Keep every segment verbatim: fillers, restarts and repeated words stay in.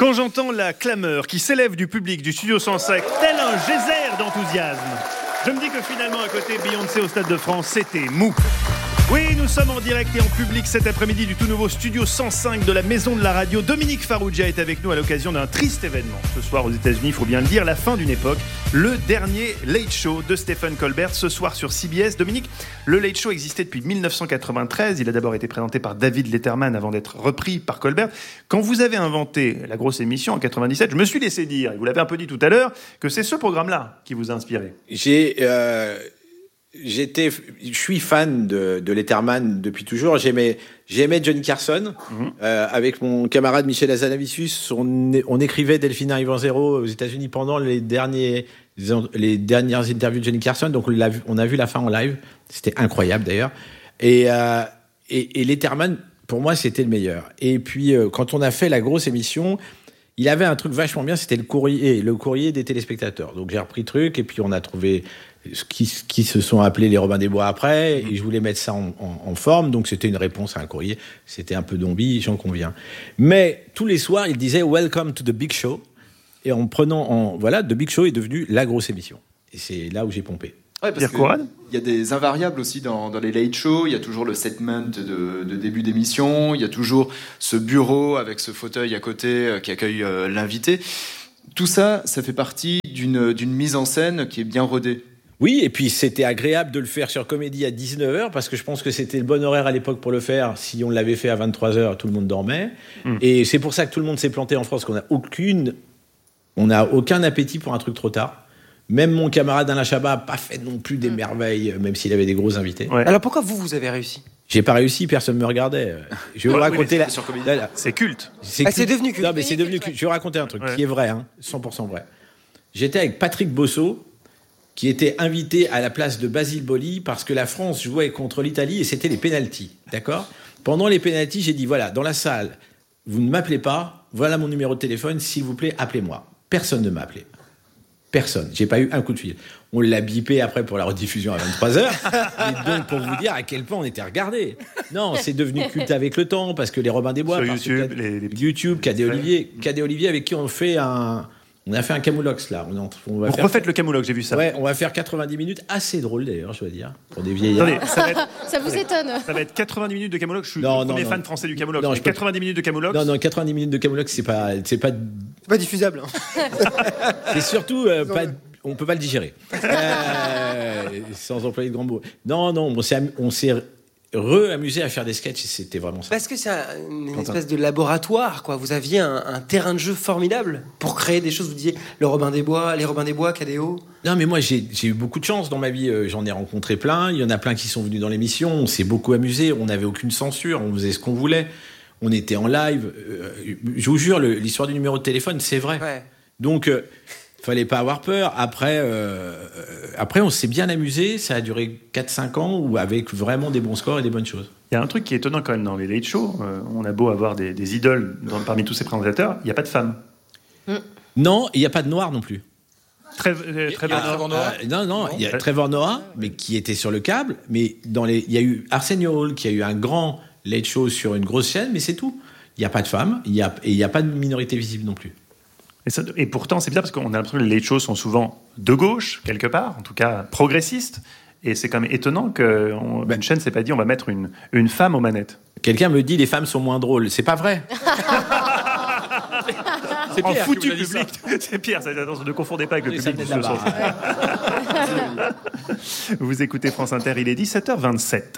Quand j'entends la clameur qui s'élève du public du Studio cent cinq, tel un geyser d'enthousiasme, je me dis que finalement, à côté Beyoncé au Stade de France, c'était mou. Oui, nous sommes en direct et en public cet après-midi du tout nouveau Studio cent cinq de la Maison de la Radio. Dominique Farrugia est avec nous à l'occasion d'un triste événement. Ce soir aux États-Unis, il faut bien le dire, la fin d'une époque. Le dernier Late Show de Stephen Colbert ce soir sur C B S. Dominique, le Late Show existait depuis dix-neuf cent quatre-vingt-treize. Il a d'abord été présenté par David Letterman avant d'être repris par Colbert. Quand vous avez inventé la grosse émission en quatre-vingt-dix-sept, je me suis laissé dire, et vous l'avez un peu dit tout à l'heure, que c'est ce programme-là qui vous a inspiré. J'ai... Euh... J'étais, je suis fan de, de Letterman depuis toujours. J'aimais, j'aimais Johnny Carson. Mm-hmm. Euh, avec mon camarade Michel Hazanavicius, on, on écrivait Delphine arrive en zéro aux États-Unis pendant les derniers, les dernières interviews de Johnny Carson. Donc on, l'a vu, on a vu la fin en live. C'était incroyable d'ailleurs. Et, euh, et, et Letterman, pour moi, c'était le meilleur. Et puis euh, quand on a fait la grosse émission, il avait un truc vachement bien. C'était le courrier, le courrier des téléspectateurs. Donc j'ai repris le truc et puis on a trouvé Qui, qui se sont appelés les Robin des Bois après, et je voulais mettre ça en, en, en forme, donc c'était une réponse à un courrier. C'était un peu Dombie, j'en conviens. Mais tous les soirs, il disait Welcome to the Big Show, et en prenant, en, voilà, The Big Show est devenu la grosse émission. Et c'est là où j'ai pompé. Ouais, parce qu'il y a des invariables aussi dans, dans les late shows. Il y a toujours le segment de, de début d'émission. Il y a toujours ce bureau avec ce fauteuil à côté qui accueille euh, l'invité. Tout ça, ça fait partie d'une, d'une mise en scène qui est bien rodée. Oui, et puis c'était agréable de le faire sur Comédie à dix-neuf heures, parce que je pense que c'était le bon horaire à l'époque pour le faire. Si on l'avait fait à vingt-trois heures, tout le monde dormait. Mmh. Et c'est pour ça que tout le monde s'est planté en France, qu'on n'a aucune, on n'a aucun appétit pour un truc trop tard. Même mon camarade Alain Chabat n'a pas fait non plus des mmh. merveilles, même s'il avait des gros invités. Ouais. Alors pourquoi vous, vous avez réussi ? J'ai pas réussi, personne me regardait. Je vais ouais, vous raconter... Oui, c'est, la... là, là. c'est culte. C'est, ah, culte. c'est devenu culte. Non, mais c'est devenu culte. Je vais vous raconter un truc ouais. qui est vrai, hein, cent pour cent vrai. J'étais avec Patrick Bosso, qui était invité à la place de Basile Boli parce que la France jouait contre l'Italie et c'était les pénaltys, d'accord ? Pendant les pénaltys, j'ai dit, voilà, dans la salle, vous ne m'appelez pas, voilà mon numéro de téléphone, s'il vous plaît, appelez-moi. Personne ne m'a appelé. Personne. J'ai pas eu un coup de fil. On l'a bipé après pour la rediffusion à vingt-trois heures. Et donc, pour vous dire à quel point on était regardés. Non, c'est devenu culte avec le temps parce que les Robin des Bois... Sur YouTube, que, les, les YouTube, Cadet Olivier, Cadet Olivier avec qui on fait un... On a fait un Camoulox, là. On, on va Vous faire... refaites le Camoulox, j'ai vu ça. Ouais, on va faire quatre-vingt-dix minutes, assez drôle d'ailleurs, je dois dire, pour des vieillards. Attendez, ça, va être... ça vous étonne. Ça va être quatre-vingt-dix minutes de Camoulox. Je suis non, le premier non, fan non. français du Camoulox. Non, quatre-vingt-dix minutes de Camoulox. Non, non, quatre-vingt-dix minutes de Camoulox, c'est pas, c'est pas, c'est pas diffusable. C'est surtout euh, pas, on peut pas le digérer. Euh, sans employer de grands mots. Non, non, on s'est, on s'est re-amusé à faire des sketchs, c'était vraiment ça. Parce que c'est un, une espèce de laboratoire, quoi. Vous aviez un, un terrain de jeu formidable pour créer des choses. Vous disiez le Robin des Bois, les Robin des Bois, K D O. Non, mais moi, j'ai, j'ai eu beaucoup de chance dans ma vie. J'en ai rencontré plein. Il y en a plein qui sont venus dans l'émission. On s'est beaucoup amusé. On n'avait aucune censure. On faisait ce qu'on voulait. On était en live. Je vous jure, le, l'histoire du numéro de téléphone, c'est vrai. Ouais. Donc... Euh, fallait pas avoir peur. Après, euh, après, on s'est bien amusé. Ça a duré quatre cinq ans où avec vraiment des bons scores et des bonnes choses. Il y a un truc qui est étonnant quand même dans les late shows. Euh, on a beau avoir des, des idoles dans, parmi tous ces présentateurs, il n'y a pas de femmes. Mm. Non, il n'y a pas de noirs non plus. Très, euh, très ah, Trevor Noah. Euh, non, non, il y a Trevor Noah, mais qui était sur le câble. Mais dans les, il y a eu Arsenio Hall qui a eu un grand late show sur une grosse chaîne, mais c'est tout. Il n'y a pas de femmes, il y a, et il n'y a pas de minorité visible non plus. Et, ça, et pourtant, c'est bizarre parce qu'on a l'impression que les late shows sont souvent de gauche, quelque part, en tout cas progressistes. Et c'est quand même étonnant qu'une ben, chaîne ne s'est pas dit on va mettre une, une femme aux manettes. Quelqu'un me dit les femmes sont moins drôles. C'est pas vrai. C'est Pierre en foutu public. C'est Pierre, ça, attention, ne confondez pas avec le public. De Vous écoutez France Inter, il est dix-sept heures vingt-sept.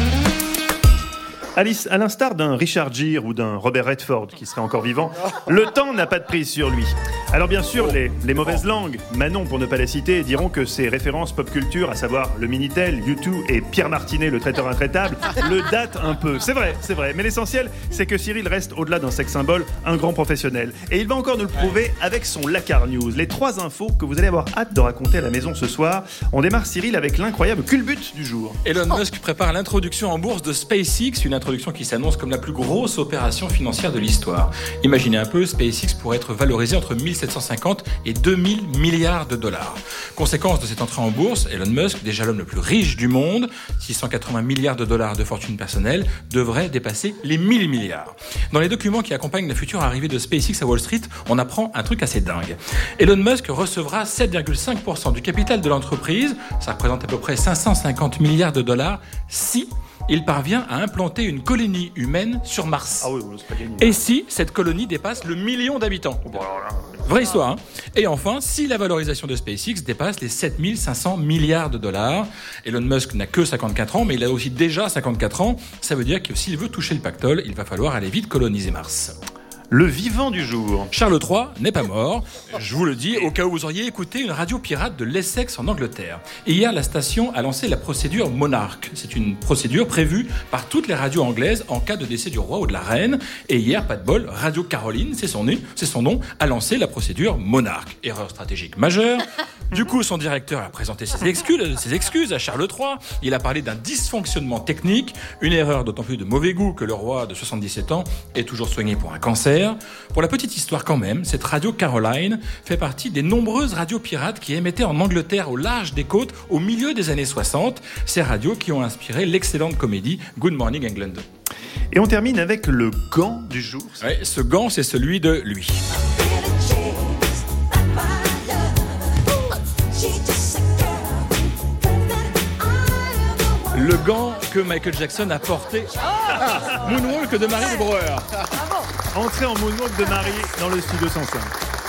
Alice, à l'instar d'un Richard Gere ou d'un Robert Redford qui serait encore vivant, le temps n'a pas de prise sur lui. Alors bien sûr, les, les mauvaises langues, Manon pour ne pas la citer, diront que ses références pop culture, à savoir le Minitel, U deux et Pierre Martinet, le traiteur intraitable, le datent un peu. C'est vrai, c'est vrai. Mais l'essentiel, c'est que Cyril reste au-delà d'un sex symbole, un grand professionnel. Et il va encore nous le prouver avec son Lacar News. Les trois infos que vous allez avoir hâte de raconter à la maison ce soir. On démarre, Cyril, avec l'incroyable culbute du jour. Elon Musk prépare l'introduction en bourse de SpaceX, une introduction qui s'annonce comme la plus grosse opération financière de l'histoire. Imaginez un peu, SpaceX pourrait être valorisé entre mille sept cent cinquante et deux mille milliards de dollars. Conséquence de cette entrée en bourse, Elon Musk, déjà l'homme le plus riche du monde, six cent quatre-vingts milliards de dollars de fortune personnelle, devrait dépasser les mille milliards. Dans les documents qui accompagnent la future arrivée de SpaceX à Wall Street, on apprend un truc assez dingue. Elon Musk recevra sept virgule cinq pour cent du capital de l'entreprise, ça représente à peu près cinq cent cinquante milliards de dollars, si il parvient à implanter une colonie humaine sur Mars. Ah oui, c'est pas gagné. Et si cette colonie dépasse le million d'habitants. Vraie histoire, hein. Et enfin, si la valorisation de SpaceX dépasse les sept mille cinq cents milliards de dollars, Elon Musk n'a que cinquante-quatre ans, mais il a aussi déjà cinquante-quatre ans, ça veut dire que s'il veut toucher le pactole, il va falloir aller vite coloniser Mars. Le vivant du jour. Charles trois n'est pas mort. Je vous le dis, au cas où vous auriez écouté une radio pirate de l'Essex en Angleterre. Et hier, la station a lancé la procédure Monarch. C'est une procédure prévue par toutes les radios anglaises en cas de décès du roi ou de la reine. Et hier, pas de bol, Radio Caroline, c'est son nom, c'est son nom, a lancé la procédure Monarch. Erreur stratégique majeure. Du coup, son directeur a présenté ses excuses, ses excuses à Charles trois. Il a parlé d'un dysfonctionnement technique, une erreur d'autant plus de mauvais goût que le roi de soixante-dix-sept ans est toujours soigné pour un cancer. Pour la petite histoire quand même, cette radio Caroline fait partie des nombreuses radios pirates qui émettaient en Angleterre au large des côtes au milieu des années soixante. Ces radios qui ont inspiré l'excellente comédie Good Morning England. Et on termine avec le gant du jour. Ouais, ce gant, c'est celui de lui. Le gant que Michael Jackson a porté. Ah, Moonwalk de Marie Brouwer. Entrée en moonwalk de Marie dans le studio cent cinq.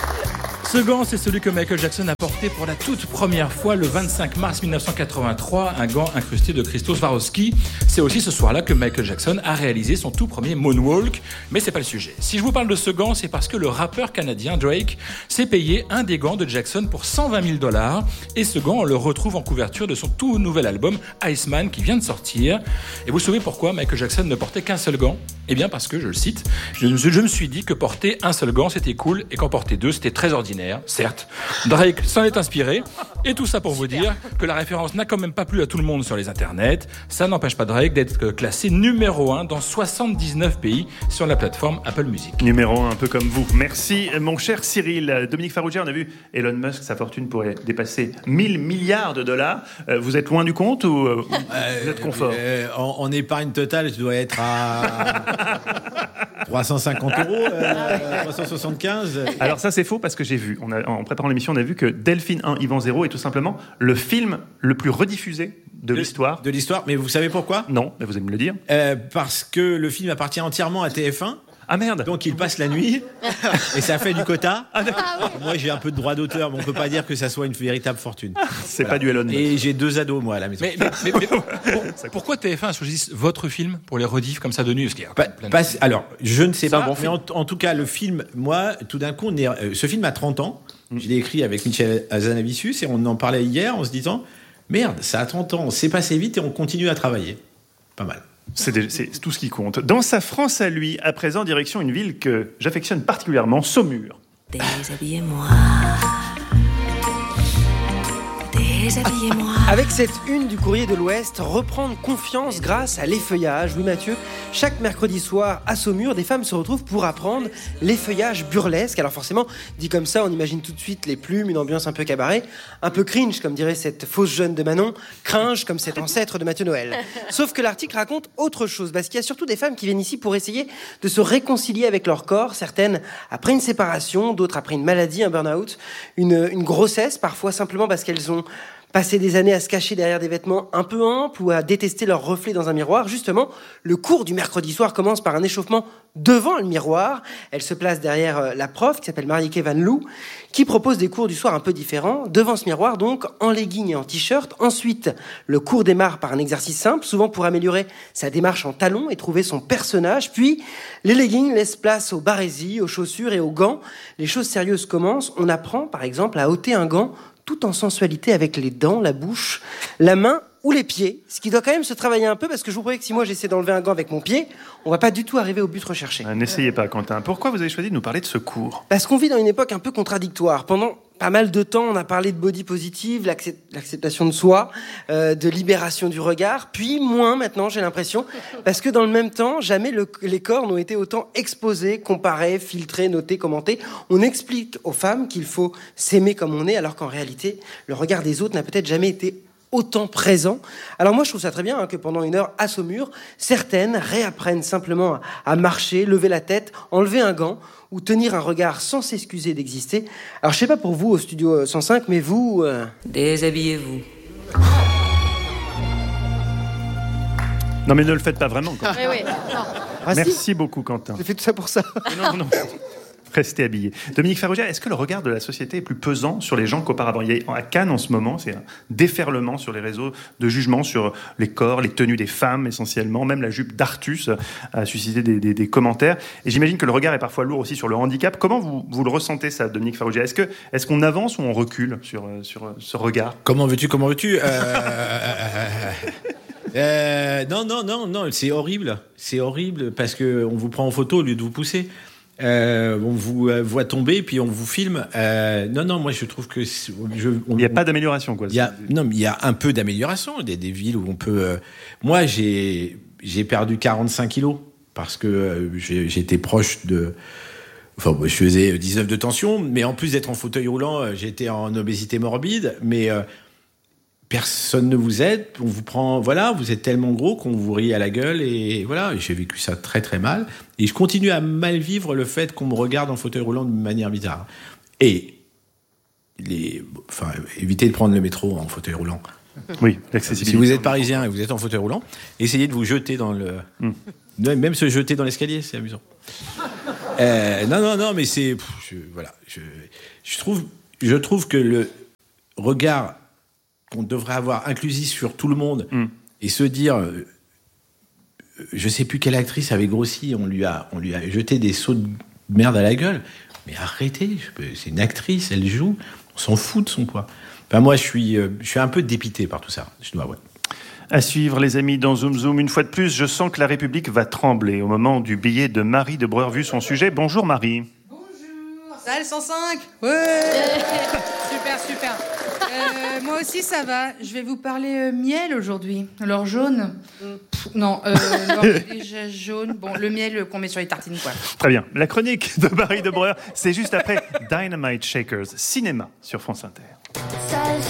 Ce gant, c'est celui que Michael Jackson a porté pour la toute première fois le vingt-cinq mars mille neuf cent quatre-vingt-trois, un gant incrusté de cristaux Swarovski. C'est aussi ce soir-là que Michael Jackson a réalisé son tout premier moonwalk, mais c'est pas le sujet. Si je vous parle de ce gant, c'est parce que le rappeur canadien Drake s'est payé un des gants de Jackson pour cent vingt mille dollars, et ce gant, on le retrouve en couverture de son tout nouvel album Iceman qui vient de sortir. Et vous savez pourquoi Michael Jackson ne portait qu'un seul gant ? Eh bien parce que, je le cite, je, je me suis dit que porter un seul gant c'était cool et qu'en porter deux c'était très ordinaire, certes. Drake s'en est inspiré, et tout ça pour vous dire que la référence n'a quand même pas plu à tout le monde sur les internets. Ça n'empêche pas Drake d'être classé numéro un dans soixante-dix-neuf pays sur la plateforme Apple Music. Numéro un, un peu comme vous. Merci mon cher Cyril. Dominique Farrugia, on a vu Elon Musk, sa fortune pourrait dépasser mille milliards de dollars. Euh, vous êtes loin du compte ou euh, Euh, vous êtes confort euh, en, en épargne totale, je dois être à trois cent cinquante euros, euh, trois cent soixante-quinze. Alors ça c'est faux parce que j'ai vu, on a, en préparant l'émission, on a vu que Delphine un, Yvan zéro est tout simplement le film le plus rediffusé de, de l'histoire. De l'histoire, mais vous savez pourquoi ? Non, mais vous allez me le dire. Euh, parce que le film appartient entièrement à T F un. Ah merde. Donc il passe la nuit et ça fait du quota. Ah, moi j'ai un peu de droit d'auteur, mais on peut pas dire que ça soit une véritable fortune. C'est Voilà. pas du Elon Musk. Et j'ai deux ados moi à la maison. Mais, mais, mais, mais pour- pourquoi T F un choisit votre film pour les rediffs comme ça de nuit ? Parce qu'il y a Pa- plein de- pas- alors, je ne sais C'est un pas, bon mais film. en, en tout cas, le film, moi, tout d'un coup, on est, euh, ce film a trente ans. Je l'ai écrit avec Michel Hazanavicius et on en parlait hier en se disant merde, ça a trente ans, c'est passé vite et on continue à travailler. Pas mal. C'est, déjà- c'est tout ce qui compte. Dans sa France à lui, à présent, direction une ville que j'affectionne particulièrement, Saumur. Déshabillez-moi. Déshabillez-moi. Avec cette une du Courrier de l'Ouest, reprendre confiance grâce à l'effeuillage. Oui Mathieu, chaque mercredi soir à Saumur, des femmes se retrouvent pour apprendre l'effeuillage burlesque. Alors forcément, dit comme ça, on imagine tout de suite les plumes, une ambiance un peu cabaret, un peu cringe comme dirait cette fausse jeune de Manon, cringe comme cet ancêtre de Mathieu Noël. Sauf que l'article raconte autre chose, parce qu'il y a surtout des femmes qui viennent ici pour essayer de se réconcilier avec leur corps, certaines après une séparation, d'autres après une maladie, un burn-out, une, une grossesse, parfois simplement parce qu'elles ont passer des années à se cacher derrière des vêtements un peu amples ou à détester leur reflet dans un miroir. Justement, le cours du mercredi soir commence par un échauffement devant le miroir. Elle se place derrière la prof, qui s'appelle Marieke Van Loo, qui propose des cours du soir un peu différents. Devant ce miroir, donc, en legging et en t-shirt. Ensuite, le cours démarre par un exercice simple, souvent pour améliorer sa démarche en talons et trouver son personnage. Puis, les leggings laissent place aux barésies, aux chaussures et aux gants. Les choses sérieuses commencent. On apprend, par exemple, à ôter un gant tout en sensualité avec les dents, la bouche, la main ou les pieds, ce qui doit quand même se travailler un peu, parce que je vous promets que si moi j'essaie d'enlever un gant avec mon pied, on va pas du tout arriver au but recherché. Ah, n'essayez pas, Quentin. Pourquoi vous avez choisi de nous parler de ce cours ? Parce qu'on vit dans une époque un peu contradictoire. Pendant pas mal de temps, on a parlé de body positive, l'accep- l'acceptation de soi, euh, de libération du regard, puis moins maintenant, j'ai l'impression, parce que dans le même temps, jamais le, les corps n'ont été autant exposés, comparés, filtrés, notés, commentés. On explique aux femmes qu'il faut s'aimer comme on est, alors qu'en réalité, le regard des autres n'a peut-être jamais été autant présent. Alors moi, je trouve ça très bien hein, que pendant une heure à Saumur, certaines réapprennent simplement à, à marcher, lever la tête, enlever un gant ou tenir un regard sans s'excuser d'exister. Alors je sais pas pour vous au studio cent cinq, mais vous... Euh... Déshabillez-vous. Non mais ne le faites pas vraiment, Quentin. Oui, oui. Non. Ah, Merci si, beaucoup, Quentin. j'ai fait tout ça pour ça. Non, non. Restez habillés. Dominique Farrugia, est-ce que le regard de la société est plus pesant sur les gens qu'auparavant ? Il y a, à Cannes, en ce moment, c'est un déferlement sur les réseaux de jugement sur les corps, les tenues des femmes, essentiellement. Même la jupe d'Artus a suscité des, des, des commentaires. Et j'imagine que le regard est parfois lourd aussi sur le handicap. Comment vous, vous le ressentez, ça, Dominique Farrugia ? Est-ce que, est-ce qu'on avance ou on recule sur, sur ce regard ? Comment veux-tu, comment veux-tu euh... euh, Non, non, non, non, c'est horrible. C'est horrible parce qu'on vous prend en photo au lieu de vous pousser. Euh, on vous euh, voit tomber puis on vous filme. Euh, non, non, moi je trouve que je, on, il n'y a pas d'amélioration, quoi. Il y a, non, mais il y a un peu d'amélioration. Il y a des villes où on peut. Euh, moi, j'ai j'ai perdu quarante-cinq kilos parce que euh, j'ai, j'étais proche de. Enfin, je faisais dix-neuf de tension, mais en plus d'être en fauteuil roulant, j'étais en obésité morbide. Mais euh, personne ne vous aide, on vous prend, voilà, vous êtes tellement gros qu'on vous rit à la gueule et voilà, et j'ai vécu ça très très mal et je continue à mal vivre le fait qu'on me regarde en fauteuil roulant de manière bizarre. Et les, enfin, évitez de prendre le métro en fauteuil roulant. Oui, l'accessibilité. Si vous êtes parisien et vous êtes en fauteuil roulant, essayez de vous jeter dans le, mm. même se jeter dans l'escalier, c'est amusant. euh, non, non, non, mais c'est, pff, je, voilà, je, je trouve, je trouve que le regard qu'on devrait avoir inclusif sur tout le monde mm. et se dire, euh, je sais plus quelle actrice avait grossi, on lui a, on lui a jeté des seaux de merde à la gueule. Mais arrêtez, c'est une actrice, elle joue, on s'en fout de son poids. Enfin, moi, je suis, euh, je suis un peu dépité par tout ça, je dois avouer. À suivre, les amis, dans Zoom Zoom. Une fois de plus, je sens que la République va trembler au moment du billet de Marie de Breur vu son sujet. Bonjour Marie. Bonjour. Ça va le cent cinq ? Ouais. Super, super. Euh, moi aussi, ça va. Je vais vous parler euh, miel aujourd'hui. Alors, jaune. Pff, non, euh, l'orge déjà jaune. Bon, le miel qu'on met sur les tartines, quoi. Très bien. La chronique de Marie de Breur, c'est juste après Dynamite Shakers, cinéma sur France Inter.